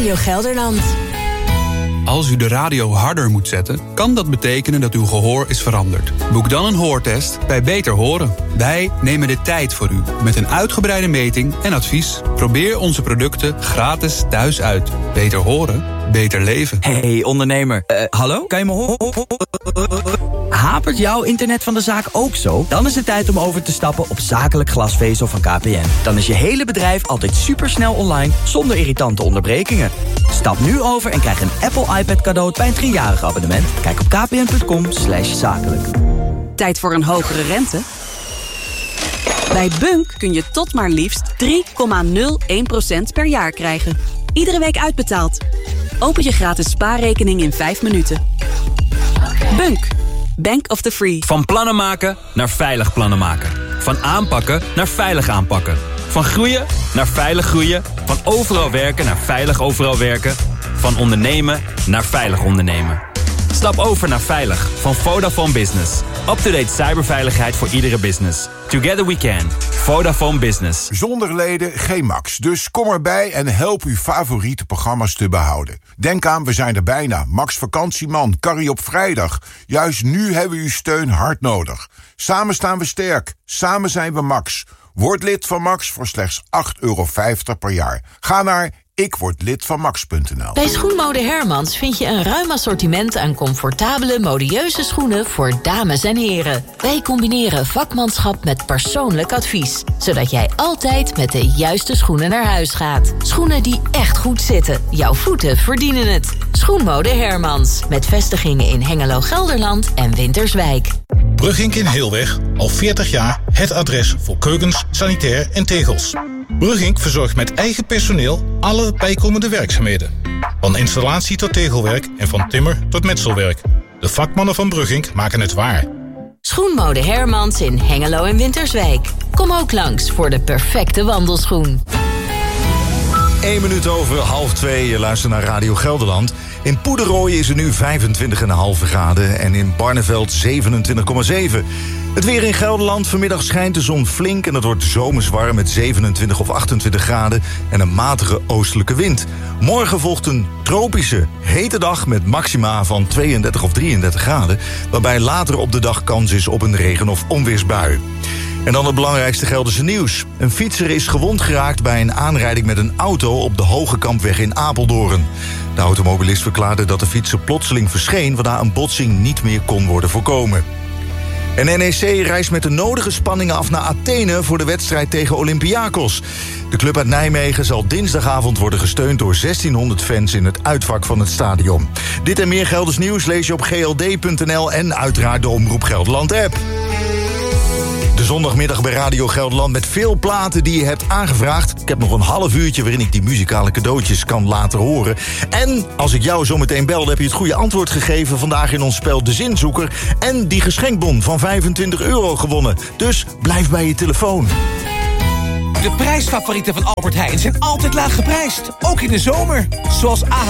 Radio Gelderland. Als u de radio harder moet zetten, kan dat betekenen dat uw gehoor is veranderd. Boek dan een hoortest bij Beter Horen. Wij nemen de tijd voor u, met een uitgebreide meting en advies. Probeer onze producten gratis thuis uit. Beter horen, beter leven. Hey ondernemer, hallo? Kan je me horen? Hapert jouw internet van de zaak ook zo? Dan is het tijd om over te stappen op zakelijk glasvezel van KPN. Dan is je hele bedrijf altijd supersnel online, zonder irritante onderbrekingen. Stap nu over en krijg een Apple iPad cadeau bij een 3-jarig abonnement. Kijk op kpn.com/zakelijk. Tijd voor een hogere rente? Bij Bunk kun je tot maar liefst 3,01% per jaar krijgen. Iedere week uitbetaald. Open je gratis spaarrekening in 5 minuten. Bunk. Bank of the Free. Van plannen maken naar veilig plannen maken. Van aanpakken naar veilig aanpakken. Van groeien naar veilig groeien. Van overal werken naar veilig overal werken. Van ondernemen naar veilig ondernemen. Stap over naar veilig van Vodafone Business. Up-to-date cyberveiligheid voor iedere business. Together we can. Vodafone Business. Zonder leden geen Max. Dus kom erbij en help uw favoriete programma's te behouden. Denk aan, we zijn er bijna. Max Vakantieman, Carrie op vrijdag. Juist nu hebben we uw steun hard nodig. Samen staan we sterk. Samen zijn we Max. Word lid van Max voor slechts €8,50 per jaar. Ga naar ikwordlidvanmax.nl. Bij Schoenmode Hermans vind je een ruim assortiment aan comfortabele, modieuze schoenen voor dames en heren. Wij combineren vakmanschap met persoonlijk advies, zodat jij altijd met de juiste schoenen naar huis gaat. Schoenen die echt goed zitten. Jouw voeten verdienen het. Schoenmode Hermans, met vestigingen in Hengelo, Gelderland en Winterswijk. Brugink in Heelweg, al 40 jaar het adres voor keukens, sanitair en tegels. Brugink verzorgt met eigen personeel alle bijkomende werkzaamheden. Van installatie tot tegelwerk en van timmer tot metselwerk. De vakmannen van Brugink maken het waar. Schoenmode Hermans in Hengelo en Winterswijk. Kom ook langs voor de perfecte wandelschoen. 1 minuut over 1:30, je luistert naar Radio Gelderland. In Poederooi is het nu 25,5 graden en in Barneveld 27,7. Het weer in Gelderland, vanmiddag schijnt de zon flink en het wordt zomers warm met 27 of 28 graden en een matige oostelijke wind. Morgen volgt een tropische, hete dag met maxima van 32 of 33 graden, waarbij later op de dag kans is op een regen- of onweersbui. En dan het belangrijkste Gelderse nieuws. Een fietser is gewond geraakt bij een aanrijding met een auto op de Hogekampweg in Apeldoorn. De automobilist verklaarde dat de fietser plotseling verscheen, waarna een botsing niet meer kon worden voorkomen. En NEC reist met de nodige spanningen af naar Athene voor de wedstrijd tegen Olympiakos. De club uit Nijmegen zal dinsdagavond worden gesteund door 1600 fans in het uitvak van het stadion. Dit en meer Gelders nieuws lees je op gld.nl en uiteraard de Omroep Gelderland app. De zondagmiddag bij Radio Gelderland met veel platen die je hebt aangevraagd. Ik heb nog een half uurtje waarin ik die muzikale cadeautjes kan laten horen. En als ik jou zo meteen belde, heb je het goede antwoord gegeven vandaag in ons spel De Zinzoeker. En die geschenkbon van €25 gewonnen. Dus blijf bij je telefoon. De prijsfavorieten van Albert Heijn zijn altijd laag geprijsd. Ook in de zomer. Zoals AH